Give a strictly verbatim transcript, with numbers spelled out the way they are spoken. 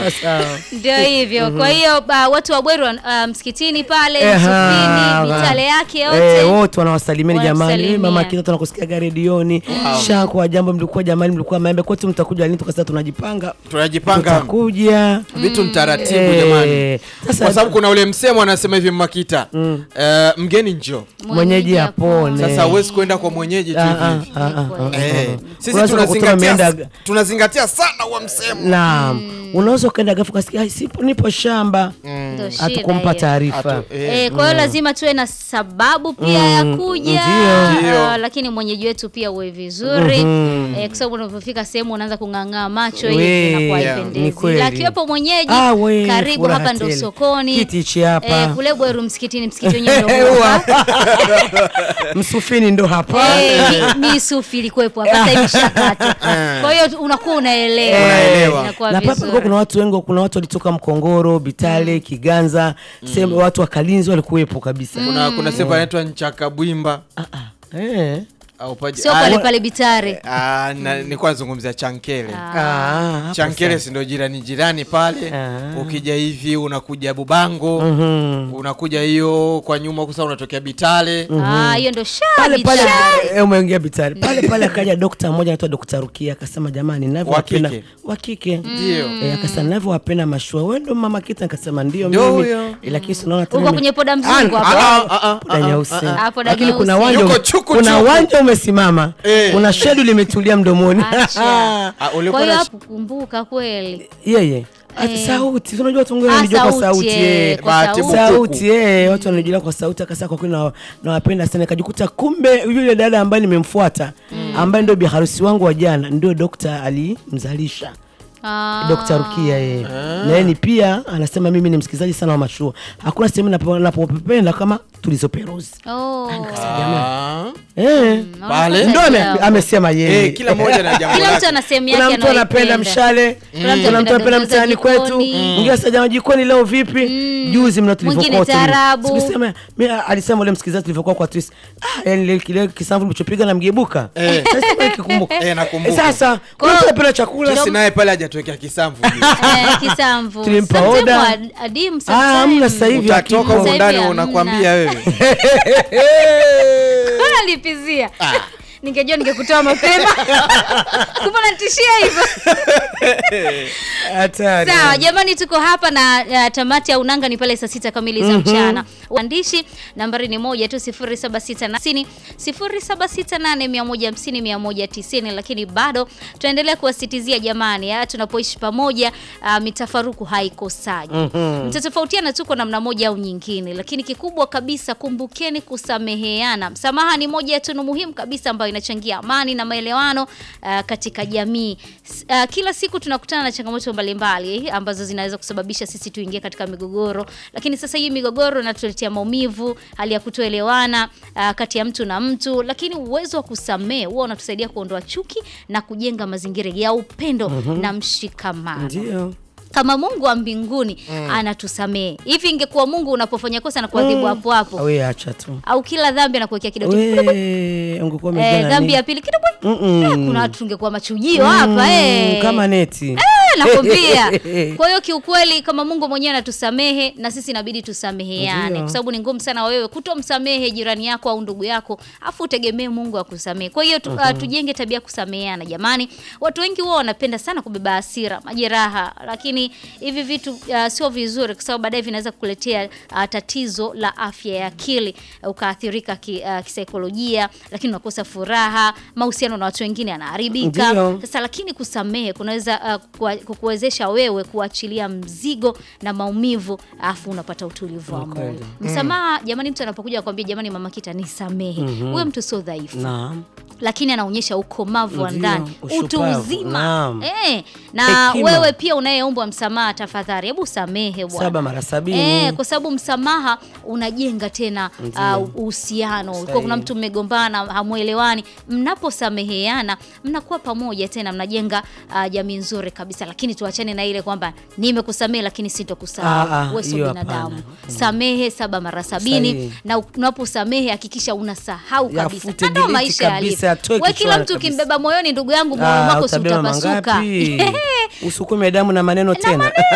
Sawa. Ndio hivyo. Kwa hiyo uh, watu wa Bweru uh, msikitini pale, Sufini, mitale yake yote. Eh, wote wanawasalimia jamani. Mama Kita tunakusikia redioni. Wow. Shako jambo mlikuwa jamani mlikuwa maembe kwetu mtakuja lini tukasema tunajipanga. Tunajipanga. Tutakuja. Vitu mtaratibu eh, jamani. Sasa kwa sababu kuna ule msemo anasema hivi Mama Kita. Mm. Uh, mgeni njoo. Mwenyeji apone. Sasa huwezi kwenda kwa mwenyeji tu hivi. Eh. Sisi tunazingatia tunazingatia sana huo msemo. Naam. Unaweza kwenda gafu kasikia sipo nipo shamba. Hatukumpa taarifa. Eh, kwa hiyo lazima tuwe na sababu pia mm, ya kuja. Uh, lakini mwenyeji wetu pia uwe vizuri. Mm-hmm. Eh, kwa sababu unapofika sehemu unaanza kung'ang'aa macho hivi na kwa ipendezi. Lakini hapo mwenyeji ah, we, karibu hapa ndo sokoni. Kiti hichi hapa. Eh, kule Bweru msikitini msikiti wenyewe ndo hapa. Msufini ndo hapa. Eh, mi Sufi ilikuwepo hapa sasa hivi shakata. Kwa hiyo unakuwa unaelewa. Unaelewa. Na papa kuna watu wengi, kuna watu walitoka Mkongoro, Bitale, mm. Kiganza, mm. sema watu wa Kalinzi walikuwepo kabisa. Mm. Kuna kuna sema inaitwa Nchakabwimba. Ah ah. Eh. Au paje. Sio pale pale Bitare. Ah, nilikuwa nazungumzia Chankele. Ah. Chankele si ndio jirani jirani pale. Ah. Ukija hivi unakuja Bubango, mm-hmm. unakuja hiyo kwa nyuma kusa unatokea Bitale. Mm-hmm. Ah, hiyo ndio sha pale pale eh, umeingia Bitale. Pale pale akaja daktari mmoja anaitwa Daktari Rukia akasema jamani ninavyowapenda wa kike. Ndio. Eh, akasema ninavyowapenda mashua. Wewe ndo Mama Kita akasema ndio mimi. Lakini unaona tena. Uko kwenye poda mzungu hapo. Ah ah ah. Lakini kuna wanja kuna wanja umesimama. Eh. Kuna shedu limetulia mdomoni. Kwa hiyo hapo kumbuka kweli. Yeye. Eh. Sauti, unajua watu wengine wanajua kwa sauti eh. Sauti eh, watu wanajua kwa sauti akasema kwa kweli na nawapenda sana kajikuta kumbe yule dada ambaye nimemfuata mm. ambaye ndio bi harusi wangu wa jana ndio daktari alimzalisha. Ah. Daktari Rukia yeye. Ah. Na yeye pia anasema mimi ni msikizaji sana wa mashua. Hakuna sehemu ninapopenda kama tulizoperuzi. Oh. Ah. Eh. Pale ndio amesema yeye. Eh, kila mmoja na jambo lake. Kila mtu ana sehemu yake anayoipenda. Kuna mtu anapenda mshale, kuna mtu anapenda mtaani kwetu. Mwingine asema jikoni leo vipi? Juzi mna tulivyokuwa. Sikisema mimi alisema yule msikizaji tulivyokuwa kwa twist. Ah, yani kile kisamvu mlichopiga na mgebuka. Sasa nikikumbuka. Eh, nakumbuka. Sasa kuna mtu anapenda chakula. Sisi naye pale hajatuwekea kisamvu. Eh, kisamvu. Tulimpa oda. Adimu sasa. Ah, mna sasa hivi utatoka huko ndani unakwambia wewe. Kana lipizia. Ah. Ningejua ningekutoa mapema. Kumbe unatishia hivyo. Hatari. Sawa, jamani tuko hapa na uh, tamati ya unanga ni pale saa sita kamili za mchana. Uandishi nambari ni moja tu sifuri saba sita nane sifuri saba sita nane mia moja hamsini mia moja tisini, lakini bado tunaendelea kuwasitizia jamani, ya tunapoishi pamoja uh, mitafaruku haikosaji. Mm-hmm. Mtatofautiana tuko namna moja au nyingine, lakini kikubwa kabisa kumbukeni kusameheana. Msamaha ni moja ya tunu muhimu kabisa ambayo inachangia amani na maelewano uh, katika jamii. Uh, kila siku tunakutana na changamoto mbalimbali ambazo zinaweza kusababisha sisi tuingie katika migogoro, lakini sasa hii migogoro inatuletea maumivu, hali ya kutoelewana uh, kati ya mtu na mtu, lakini uwezo wa kusamehe huwa unatusaidia kuondoa chuki na kujenga mazingira ya upendo mm-hmm. na mshikamano. Ndio. Kama Mungu wa mbinguni mm. anatusamee. Hivi ingekuwa Mungu unapofanya kosa na kuadhibu mm. hapo hapo. Wewe acha tu. Au kila dhambi anakuwekea kidogo. Wewe ungekuwa umejana. Eh, dhambi ya pili kidogo. Mm-mm. Kuna watu tungekuwa machujio mm, hapa eh. Kama neti. Eh, nakwambia. Kwa hiyo kiukweli kama Mungu mwenyewe anatusamehe na sisi inabidi tusameheane. Kwa sababu ni ngumu sana wewe kutomsamehe jirani yako au ndugu yako afu utegemee Mungu akusamehe. Kwa hiyo tu, uh, tujenge tabia kusameheana jamani. Watu wengi wao wanapenda sana kubeba hasira, majeraha, lakini hivi vitu uh, sio vizuri kwa sababu baadaye vinaweza kukuletea uh, tatizo la afya ya akili, uh, ukaathirika ki, uh, kisaikolojia, lakini unakosa furaha, mahusiano na watu wengine yanaharibika. Sasa lakini kusamehe kunaweza uh, kukuwezesha wewe kuachilia mzigo na maumivu afu unapata utulivu wa moyo. Msamaha jamani, mtu anapokuja akwambia jamani Mama Kita nisamehe. Mm-hmm. Wewe mtu sio dhaifu. Naam. Lakini anaonyesha ukomavu wa ndani, utu uzima. Eh, na Hekima. Wewe pia unayeombwa msamaha tafadhali hebu samehe bwana. Saba mara sabini. Eh, kwa sababu msamaha unajenga tena uhusiano. Uh, kwa kuna mtu mmegombana hamuelewani, mnaposameheana mnakuwa pamoja tena mnajenga uh, jamii nzuri kabisa. Lakini tuachane na ile kwamba nimekusamehe lakini sitokusahau. Wewe sio binadamu. Samehe saba mara sabini. Sahi. Na unaposamehe hakikisha unasahau kabisa. Ndio maisha halisi. Wewe kila mtu kimbeba moyoni ndugu yangu moyo wako utapasuka. Usukume damu na maneno tena.